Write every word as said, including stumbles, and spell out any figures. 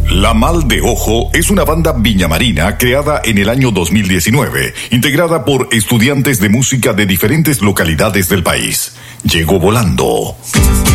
La Mal de Ojo es una banda viñamarina creada en el año dos mil diecinueve, integrada por estudiantes de música de diferentes localidades del país. Llegó volando.